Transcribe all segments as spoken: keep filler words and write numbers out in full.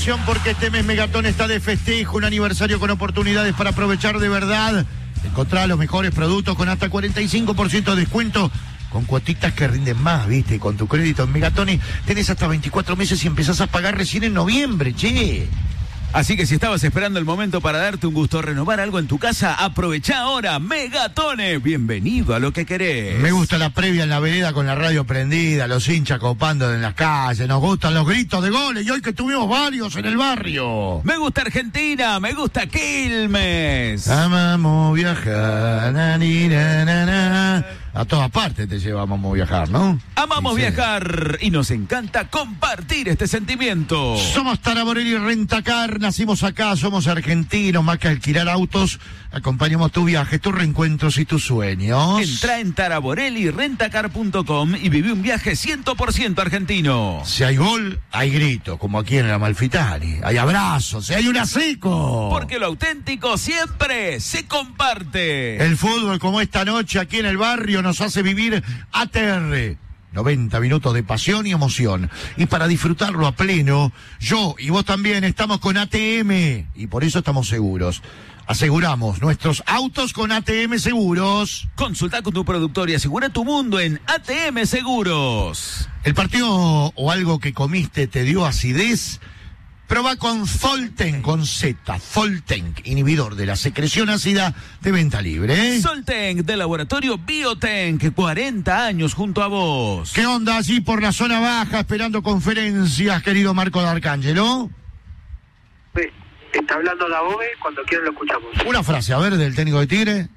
atención porque este mes Megatón está de festejo, un aniversario con oportunidades para aprovechar de verdad. Encontrar los mejores productos con hasta cuarenta y cinco por ciento de descuento, con cuotitas que rinden más, ¿viste? Con tu crédito en Megatón tenés hasta veinticuatro meses y empezás a pagar recién en noviembre, che. Así que si estabas esperando el momento para darte un gusto, renovar algo en tu casa, aprovecha ahora. Megatone, bienvenido a lo que querés. Me gusta la previa en la vereda con la radio prendida, los hinchas copando en las calles, nos gustan los gritos de goles y hoy que tuvimos varios en el barrio. Me gusta Argentina, me gusta Quilmes. Amamos viajar, na, ni, na, na, na. A todas partes te llevamos a viajar, ¿no? Amamos sí, viajar y nos encanta compartir este sentimiento. Somos Taraborelli Rentacar, nacimos acá, somos argentinos, más que alquilar autos, acompañamos tu viaje, tus reencuentros y tus sueños. Entra en taraborelli rentacar punto com y viví un viaje cien por ciento argentino. Si hay gol, hay grito, como aquí en el Amalfitani. Hay abrazos, si hay un seco. Porque lo auténtico siempre se comparte. El fútbol, como esta noche aquí en el barrio, nos hace vivir A T R. noventa minutos de pasión y emoción. Y para disfrutarlo a pleno, yo y vos también estamos con A T M. Y por eso estamos seguros. Aseguramos nuestros autos con A T M Seguros. Consulta con tu productor y asegura tu mundo en A T M Seguros. ¿El partido o algo que comiste te dio acidez? Proba con Zolten, con Z, Zolten, inhibidor de la secreción ácida, de venta libre. ¿eh? Zolten, de Laboratorio Biotank, cuarenta años junto a vos. ¿Qué onda allí por la zona baja, esperando conferencias, querido Marco D'Arcángelo? Sí, está hablando Dabobe, cuando quieran lo escuchamos. Una frase, a ver, del técnico de Tigre.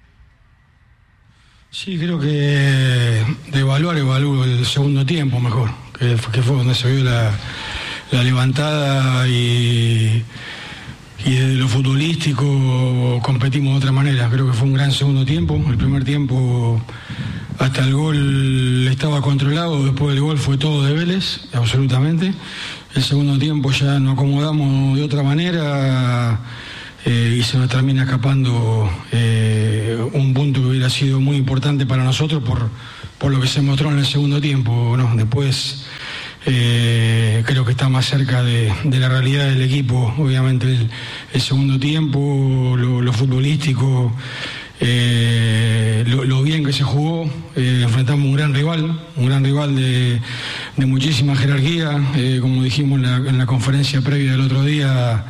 Sí, creo que de evaluar, evalúo el segundo tiempo mejor, que, que fue donde se vio la... la levantada y, y de lo futbolístico competimos de otra manera. Creo que fue un gran segundo tiempo. El primer tiempo hasta el gol estaba controlado, después del gol fue todo de Vélez, absolutamente. El segundo tiempo ya nos acomodamos de otra manera eh, y se nos termina escapando eh, un punto que hubiera sido muy importante para nosotros por, por lo que se mostró en el segundo tiempo, ¿no? Después Eh, creo que está más cerca de, de la realidad del equipo, obviamente el, el segundo tiempo, lo, lo futbolístico, eh, lo, lo bien que se jugó, eh, enfrentamos un gran rival, un gran rival de, de muchísima jerarquía, eh, como dijimos en la, en la conferencia previa del otro día,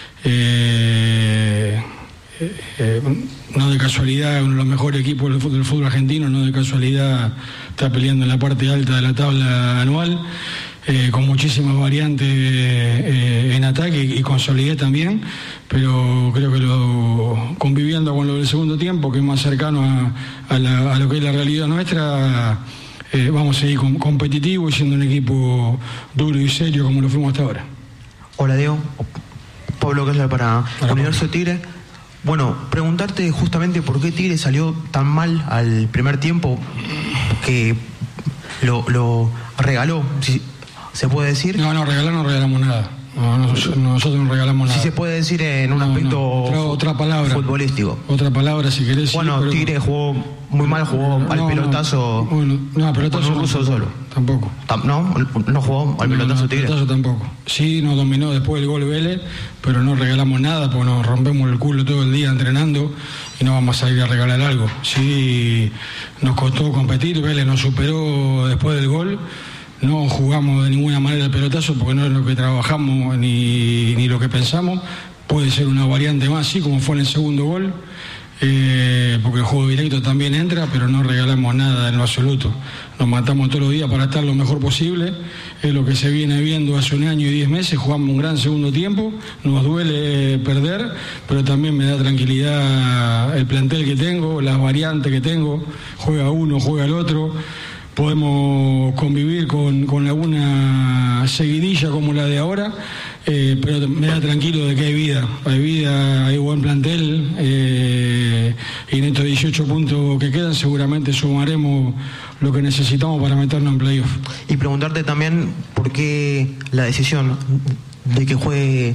eh, eh, no de casualidad uno de los mejores equipos del fútbol, del fútbol argentino, no de casualidad está peleando en la parte alta de la tabla anual, eh, con muchísimas variantes eh, en ataque y, y con solidez también, pero creo que lo conviviendo con lo del segundo tiempo, que es más cercano a, a, la, a lo que es la realidad nuestra, eh, vamos a seguir com- competitivos y siendo un equipo duro y serio como lo fuimos hasta ahora. Hola Diego, Pablo Kessler para Hola, Universo Tigre. Bueno, preguntarte justamente por qué Tigre salió tan mal al primer tiempo, que lo, lo regaló, si se puede decir. No, no, regalar no regalamos nada. No, no, nosotros no regalamos nada. Si se puede decir en un no, aspecto no. Otra, otra palabra. futbolístico. Otra palabra si querés. Bueno, sí, pero... Tigre jugó muy mal, jugó no, al no, pelotazo. Bueno, no, pelotazo con un ruso no, solo. Tampoco. No, no jugó al no, pelotazo no, Tigre. Pelotazo tampoco. Sí, nos dominó después del gol Vélez, pero no regalamos nada porque nos rompemos el culo todo el día entrenando y no vamos a salir a regalar algo. Sí, nos costó competir, Vélez nos superó después del gol. No jugamos de ninguna manera el pelotazo porque no es lo que trabajamos ni, ni lo que pensamos. Puede ser una variante más, sí, como fue en el segundo gol, eh, porque el juego directo también entra, pero no regalamos nada en lo absoluto. Nos matamos todos los días para estar lo mejor posible. Es lo que se viene viendo hace un año y diez meses. Jugamos un gran segundo tiempo. Nos duele perder, pero también me da tranquilidad el plantel que tengo, las variantes que tengo. Juega uno, juega el otro. Podemos convivir con, con alguna seguidilla como la de ahora, eh, pero me da tranquilo de que hay vida, hay vida, hay buen plantel, eh, y en estos dieciocho puntos que quedan seguramente sumaremos lo que necesitamos para meternos en playoff. Y preguntarte también por qué la decisión de que juegue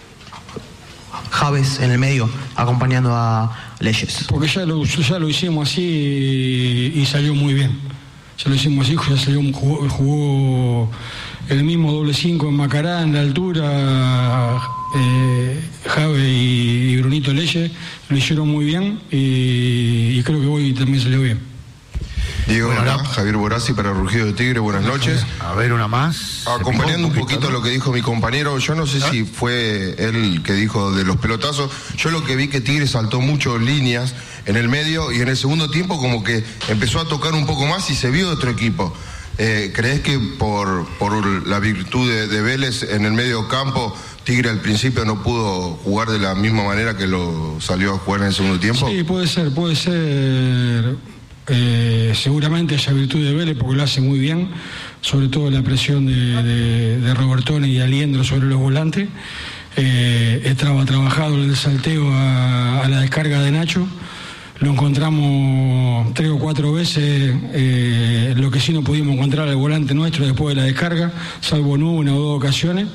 Javes en el medio acompañando a Leyes. Porque ya lo, ya lo hicimos así y, y salió muy bien. Ya lo hicimos así, ya salió, jugó, jugó el mismo doble cinco en Macará, en la altura, eh, Jave y, y Brunito Leye lo hicieron muy bien y, y creo que hoy también salió bien. Diego, Bueno, acá, la... Javier Borazzi para Rugido de Tigre, buenas noches. A ver, una más. Acompañando un poquito, ¿no? lo que dijo mi compañero, yo no sé ¿Ah? si fue él que dijo de los pelotazos, yo lo que vi que Tigre saltó mucho líneas en el medio y en el segundo tiempo como que empezó a tocar un poco más y se vio otro equipo. Eh, ¿Crees que por, por la virtud de, de Vélez en el medio campo, Tigre al principio no pudo jugar de la misma manera que lo salió a jugar en el segundo tiempo? Sí, puede ser, puede ser. Eh, seguramente esa virtud de Vélez porque lo hace muy bien, sobre todo la presión de, de, de Robertone y Aliendro sobre los volantes. Eh, estaba trabajado el salteo a, a la descarga de Nacho, lo encontramos tres o cuatro veces, eh, lo que sí no pudimos encontrar al volante nuestro después de la descarga, salvo en una o dos ocasiones.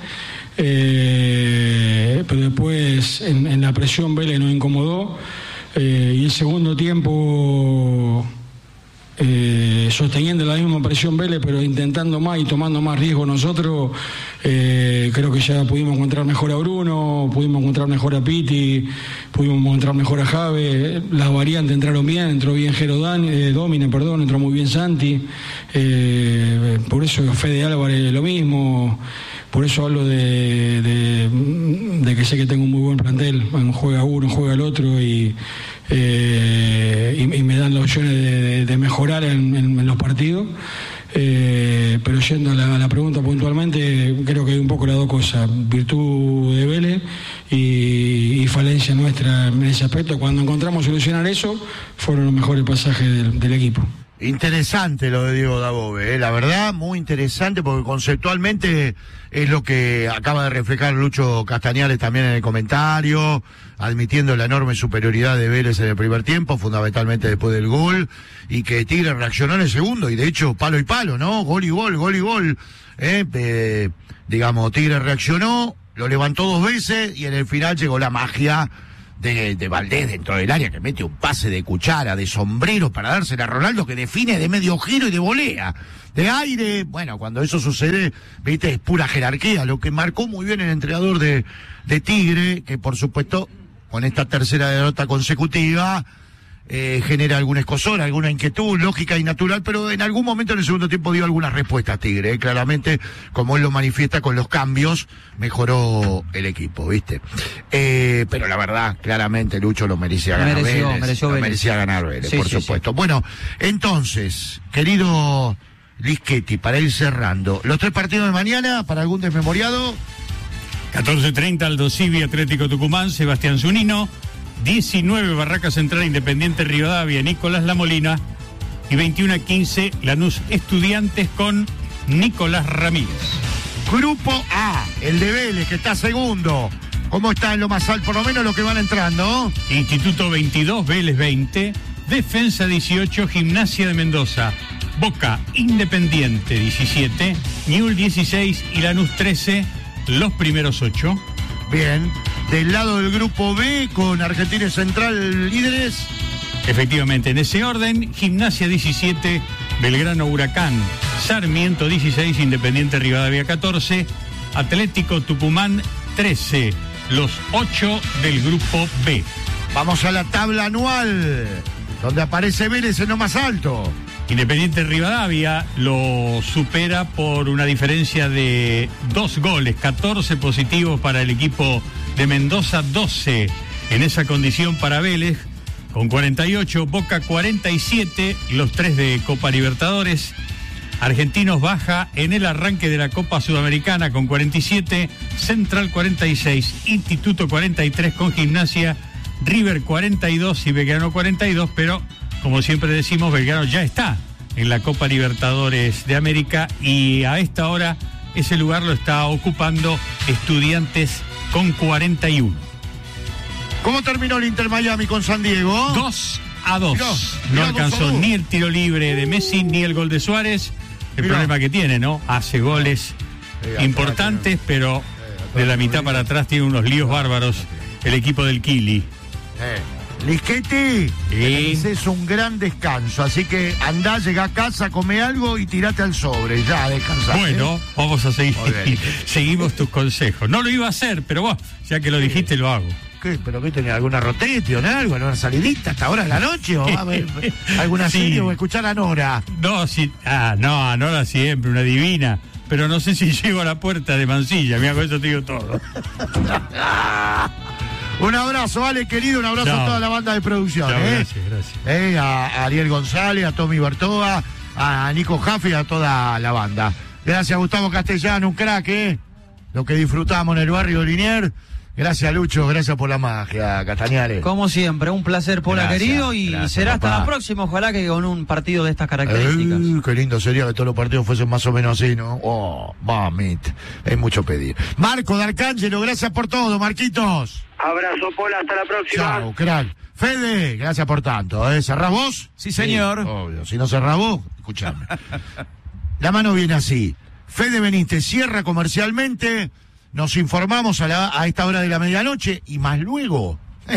Eh, pero después en, en la presión Vélez nos incomodó, eh, y el segundo tiempo eh, sosteniendo la misma presión Vélez pero intentando más y tomando más riesgo nosotros, eh, creo que ya pudimos encontrar mejor a Bruno, pudimos encontrar mejor a Piti, pudimos encontrar mejor a Jave, las variantes entraron bien, entró bien Jero Dan, eh, Domine, perdón, entró muy bien Santi, eh, por eso Fede Álvarez lo mismo. Por eso hablo de, de, de que sé que tengo un muy buen plantel. Bueno, juega uno, juega el otro y, eh, y, y me dan las opciones de, de, de mejorar en, en, en los partidos. Eh, pero yendo a la, a la pregunta puntualmente, creo que hay un poco las dos cosas: virtud de Vélez y, y falencia nuestra en ese aspecto. Cuando encontramos solucionar eso, fueron los mejores pasajes del, del equipo. Interesante lo de Diego Dabove, ¿eh? La verdad, muy interesante porque conceptualmente es lo que acaba de reflejar Lucho Castañares también en el comentario, admitiendo la enorme superioridad de Vélez en el primer tiempo, fundamentalmente después del gol, y que Tigre reaccionó en el segundo, y de hecho palo y palo, ¿no? Gol y gol, gol y gol. ¿eh? Eh, digamos, Tigre reaccionó, lo levantó dos veces y en el final llegó la magia De, de Valdés dentro del área, que mete un pase de cuchara, de sombrero para dársela a Ronaldo, que define de medio giro y de volea, de aire. Bueno, cuando eso sucede, viste, es pura jerarquía, lo que marcó muy bien el entrenador de, de Tigre, que por supuesto, con esta tercera derrota consecutiva, eh, genera algún escozor, alguna inquietud lógica y natural, pero en algún momento en el segundo tiempo dio algunas respuestas Tigre, eh, claramente, como él lo manifiesta con los cambios, mejoró el equipo, ¿viste? Eh, pero la verdad, claramente Lucho lo merecía ganar mereció, Vélez, mereció lo Vélez. merecía ganar Vélez, Sí, por sí, supuesto. Sí. Bueno, entonces, querido Lischetti, para ir cerrando, los tres partidos de mañana, para algún desmemoriado. catorce treinta Aldo Civi, Atlético Tucumán, Sebastián Zunino. diecinueve Barraca Central, Independiente Rivadavia, Nicolás Lamolina. Y veintiuno a quince Lanús Estudiantes con Nicolás Ramírez. Grupo A, el de Vélez, que está segundo. ¿Cómo está en lo más alto? Por lo menos lo que van entrando. Instituto veintidós, Vélez veinte. Defensa dieciocho, Gimnasia de Mendoza. Boca Independiente diecisiete. Newell's dieciséis y Lanús trece, los primeros ocho. Bien. Del lado del grupo B, con Argentina Central líderes. Efectivamente, en ese orden, Gimnasia diecisiete, Belgrano Huracán, Sarmiento dieciséis, Independiente Rivadavia catorce, Atlético Tucumán trece, los ocho del grupo B. Vamos a la tabla anual, donde aparece Vélez en lo más alto. Independiente Rivadavia lo supera por una diferencia de dos goles, catorce positivos para el equipo de Mendoza, doce en esa condición para Vélez, con cuarenta y ocho, Boca cuarenta y siete, los tres de Copa Libertadores. Argentinos baja en el arranque de la Copa Sudamericana con cuarenta y siete, Central cuarenta y seis, Instituto cuarenta y tres con Gimnasia, River cuarenta y dos y Belgrano cuarenta y dos, pero como siempre decimos, Belgrano ya está en la Copa Libertadores de América y a esta hora ese lugar lo está ocupando Estudiantes con cuarenta y uno. ¿Cómo terminó el Inter Miami con San Diego? dos a dos. Mirá, no mirá, alcanzó dos a dos. ni el tiro libre de Messi ni el gol de Suárez. El Mirá. problema que tiene, ¿no? Hace goles Sí, atrás importantes, tiene- pero atrás de la tiene mitad un para lío. atrás tiene unos líos bárbaros el equipo del Kili. Eh, Lisquete, Sí. es un gran descanso, así que andá, llegá a casa, come algo y tirate al sobre, ya, descansá. Bueno, ¿eh? vamos a seguir. Muy bien. Seguimos tus consejos. No lo iba a hacer, pero vos, ya que lo dijiste, lo hago. ¿Qué? ¿Pero qué tenés? ¿Alguna rotation, algo? ¿Alguna salidita hasta ahora de la noche? ¿O va a ver alguna Sí. serie o escuchar a Nora? No, sí, ah, no, Nora siempre, una divina. Pero no sé si llego a la puerta de Mansilla, mira, con eso te digo todo. Un abrazo, Ale, querido, un abrazo Chao. a toda la banda de producción. Chao, ¿eh? gracias, gracias. Eh, a, a Ariel González, a Tommy Bertoa, a Nico Jaffe y a toda la banda. Gracias, Gustavo Castellano, un crack, ¿eh? Lo que disfrutamos en el barrio de Liniers. Gracias, Lucho, gracias por la magia, Castañares. Como siempre, un placer, Pola, Gracias, querido, y gracias, será hasta papá. la próxima, ojalá que con un partido de estas características. Eh, qué lindo sería que todos los partidos fuesen más o menos así, ¿no? Oh, mamit, es mucho pedir. Marco de Arcángelo, gracias por todo, Marquitos. Abrazo, Pola, hasta la próxima. Chao, crack. Fede, gracias por tanto, ¿eh? ¿Cerrás vos? Sí, señor. Obvio, si no cerrás vos, escuchame. La mano viene así. Fede Benítez cierra comercialmente, nos informamos a, la, a esta hora de la medianoche y más luego,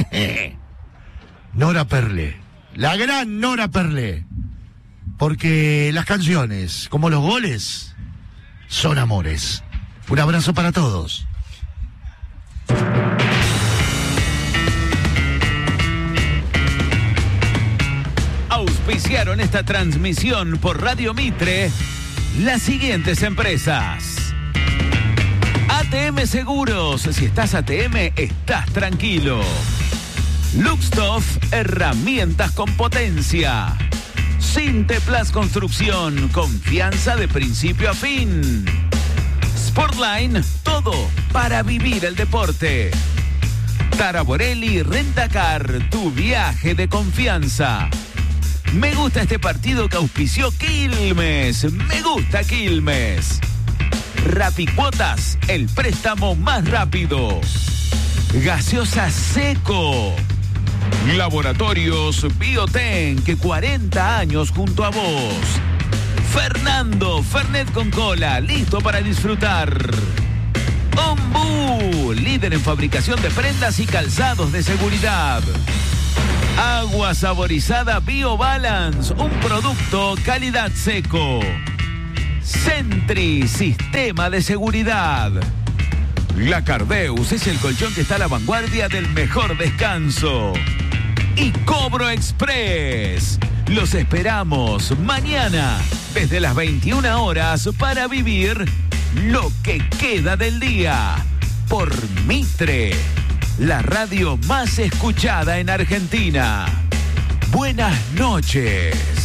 Nora Perlé, la gran Nora Perlé, porque las canciones, como los goles, son amores. Un abrazo para todos. Auspiciaron esta transmisión por Radio Mitre las siguientes empresas. A T M Seguros, si estás A T M, estás tranquilo. Luxtoff, herramientas con potencia. Sinteplas Construcción, confianza de principio a fin. Sportline, todo para vivir el deporte. Taraborelli Rentacar, tu viaje de confianza. Me gusta este partido que auspició Quilmes. Me gusta Quilmes. Rapicuotas, el préstamo más rápido. Gaseosa Seco. Laboratorios Bioten, cuarenta años junto a vos. Fernando, Fernet con cola, listo para disfrutar. Ombú, líder en fabricación de prendas y calzados de seguridad. Agua saborizada BioBalance, un producto calidad seco. Sentry, sistema de seguridad. La Cardeus es el colchón que está a la vanguardia del mejor descanso. Y Cobro Express. Los esperamos mañana desde las veintiuna horas para vivir lo que queda del día. Por Mitre, la radio más escuchada en Argentina. Buenas noches.